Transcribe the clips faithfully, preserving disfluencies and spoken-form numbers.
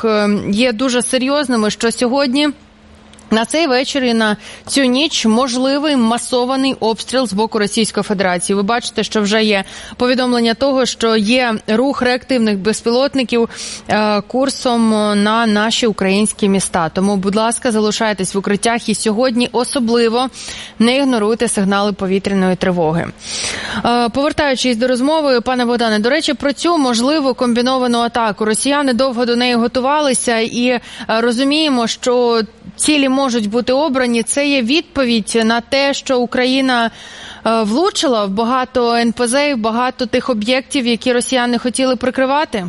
є дуже серйозними, що сьогодні на цей вечір і на цю ніч можливий масований обстріл з боку Російської Федерації. Ви бачите, що вже є повідомлення того, що є рух реактивних безпілотників е, курсом на наші українські міста. Тому, будь ласка, залишайтесь в укриттях і сьогодні особливо не ігноруйте сигнали повітряної тривоги. Е, повертаючись до розмови, пане Богдане, до речі, про цю можливу комбіновану атаку. Росіяни довго до неї готувалися і е, розуміємо, що цілі можуть бути обрані. Це є відповідь на те, що Україна е, влучила в багато ен пе зет, в багато тих об'єктів, які росіяни хотіли прикривати?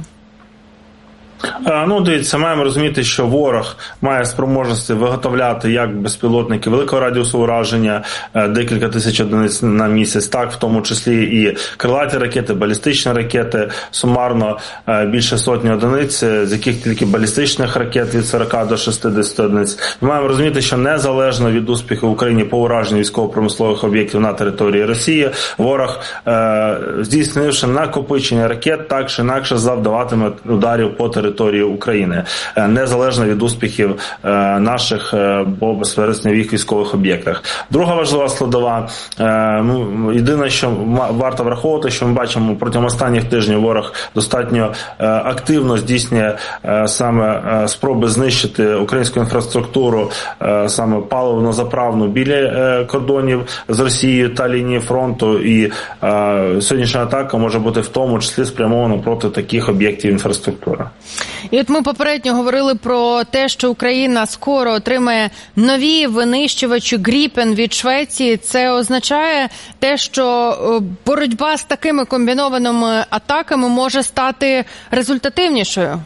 Ну, дивіться, маємо розуміти, що ворог має спроможності виготовляти як безпілотники великого радіусу ураження, декілька тисяч одиниць на місяць, так, в тому числі і крилаті ракети, балістичні ракети, сумарно більше сотні одиниць, з яких тільки балістичних ракет від сорок до шістдесят одиниць. Ми маємо розуміти, що незалежно від успіху в Україні по ураженню військово-промислових об'єктів на території Росії, ворог, здійснивши накопичення ракет, так чи інакше завдаватиме ударів по території території України, незалежно від успіхів наших по безперечно їх військових об'єктах. Друга важлива складова, ну, єдине, що варто враховувати, що ми бачимо протягом останніх тижнів ворог достатньо активно здійснює саме спроби знищити українську інфраструктуру, саме паливно-заправну біля кордонів з Росією та лінії фронту, і сьогоднішня атака може бути в тому числі спрямована проти таких об'єктів інфраструктури. І от ми попередньо говорили про те, що Україна скоро отримає нові винищувачі Гріпен від Швеції. Це означає те, що боротьба з такими комбінованими атаками може стати результативнішою?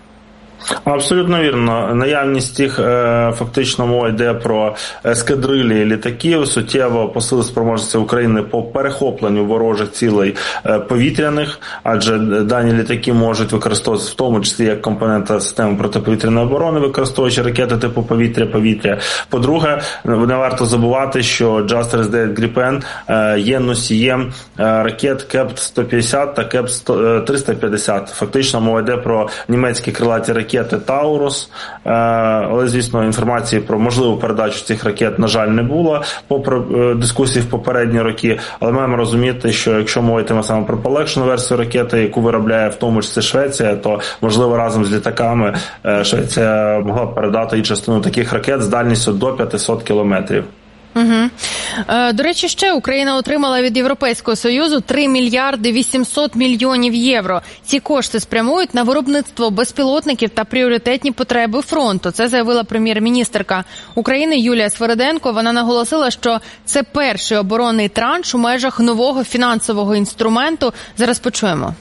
Абсолютно вірно. Наявність їх, фактично мова йде про ескадрилі літаків, суттєво посилить спроможності України по перехопленню ворожих цілей повітряних, адже дані літаки можуть використовуватися в тому числі як компонента системи протиповітряної оборони, використовуючи ракети типу повітря-повітря. По-друге, не варто забувати, що джей тридцять дев'ять Gripen є носієм ракет кеп сто п'ятдесят та кеп триста п'ятдесят. Фактично мова йде про німецькі крилаті ракети ракети «Таурус», але, звісно, інформації про можливу передачу цих ракет, на жаль, не було, попри дискусії в попередні роки, але маємо розуміти, що якщо мова йтиме саме про полегшену версію ракети, яку виробляє в тому числі Швеція, то, можливо, разом з літаками Швеція могла б передати і частину таких ракет з дальністю до п'ятсот кілометрів. Угу. До речі, ще Україна отримала від Європейського Союзу три мільярди вісімсот мільйонів євро. Ці кошти спрямують на виробництво безпілотників та пріоритетні потреби фронту. Це заявила прем'єр-міністерка України Юлія Свириденко. Вона наголосила, що це перший оборонний транш у межах нового фінансового інструменту. Зараз почуємо.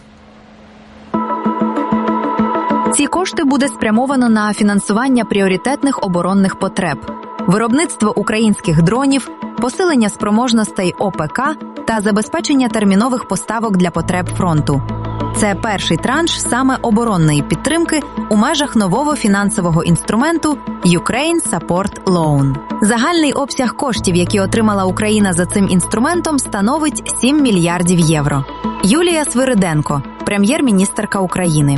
Ці кошти буде спрямовано на фінансування пріоритетних оборонних потреб, виробництво українських дронів, посилення спроможностей о пе ка та забезпечення термінових поставок для потреб фронту. Це перший транш саме оборонної підтримки у межах нового фінансового інструменту Ukraine Support Loan. Загальний обсяг коштів, які отримала Україна за цим інструментом, становить сім мільярдів євро. Юлія Свириденко, прем'єр-міністерка України.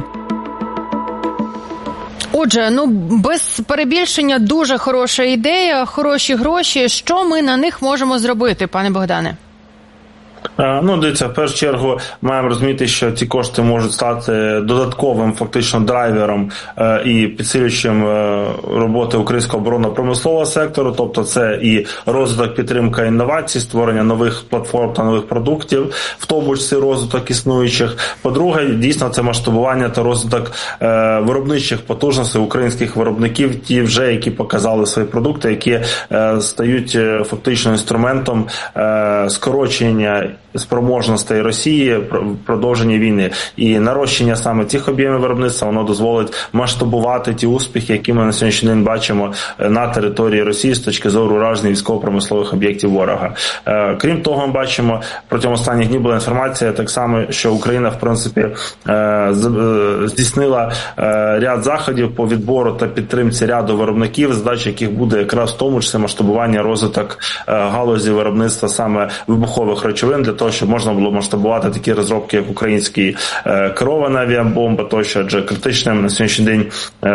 Отже, ну, без перебільшення дуже хороша ідея, хороші гроші. Що ми на них можемо зробити, пане Богдане? Ну, дивіться, в першу чергу маємо розуміти, що ці кошти можуть стати додатковим фактично драйвером і підсилюючим роботи українського оборонно-промислового сектору, тобто це і розвиток, підтримка інновацій, створення нових платформ та нових продуктів, в тому числі розвиток існуючих. По-друге, дійсно, це масштабування та розвиток виробничих потужностей українських виробників, ті вже, які показали свої продукти, які стають фактично інструментом скорочення спроможностей Росії в продовженні війни. І нарощення саме цих об'ємів виробництва, воно дозволить масштабувати ті успіхи, які ми на сьогоднішній день бачимо на території Росії з точки зору ураження військово-промислових об'єктів ворога. Крім того, ми бачимо, протягом останніх днів була інформація так само, що Україна, в принципі, здійснила ряд заходів по відбору та підтримці ряду виробників, задача яких буде якраз в тому числі масштабування, розвиток галузі виробництва саме вибухових речовин, для того, щоб можна було масштабувати такі розробки, як український керована авіабомба, тощо, адже критичним на сьогоднішній день